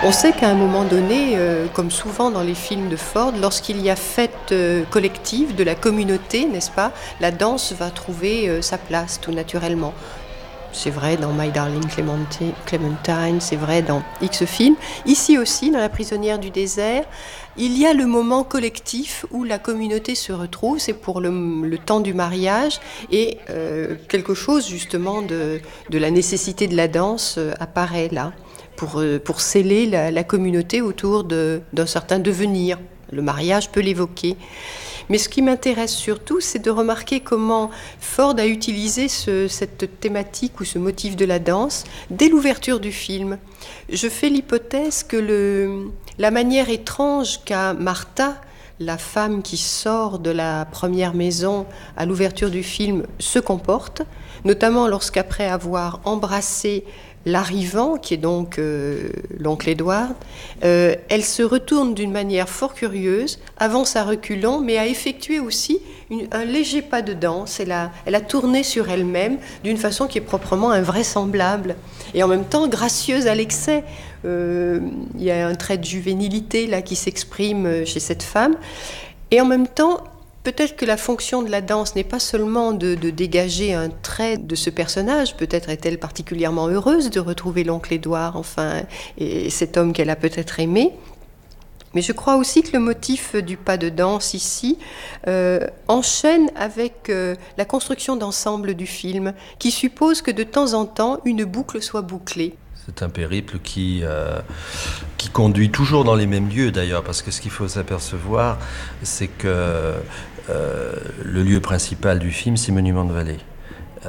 On sait qu'à un moment donné, comme souvent dans les films de Ford, lorsqu'il y a fête collective de la communauté, n'est-ce pas, la danse va trouver sa place tout naturellement. C'est vrai dans My Darling Clementine, c'est vrai dans X films. Ici aussi, dans La prisonnière du désert, il y a le moment collectif où la communauté se retrouve, c'est pour le temps du mariage, et quelque chose justement de la nécessité de la danse apparaît là, pour sceller la communauté autour d'un certain devenir. Le mariage peut l'évoquer. Mais ce qui m'intéresse surtout, c'est de remarquer comment Ford a utilisé cette thématique ou ce motif de la danse dès l'ouverture du film. Je fais l'hypothèse que la manière étrange qu'a Martha, la femme qui sort de la première maison à l'ouverture du film, se comporte, notamment lorsqu'après avoir embrassé l'arrivant, qui est donc l'oncle Edward, elle se retourne d'une manière fort curieuse, avance à reculons, mais a effectué aussi un léger pas de danse. Elle a tourné sur elle-même d'une façon qui est proprement invraisemblable et en même temps gracieuse à l'excès. Il y a un trait de juvénilité là qui s'exprime chez cette femme. Et en même temps, peut-être que la fonction de la danse n'est pas seulement de dégager un trait de ce personnage, peut-être est-elle particulièrement heureuse de retrouver l'oncle Édouard, enfin, et cet homme qu'elle a peut-être aimé. Mais je crois aussi que le motif du pas de danse ici enchaîne avec la construction d'ensemble du film, qui suppose que de temps en temps, une boucle soit bouclée. C'est un périple qui conduit toujours dans les mêmes lieux d'ailleurs, parce que ce qu'il faut s'apercevoir, c'est que le lieu principal du film, c'est Monument de Vallée.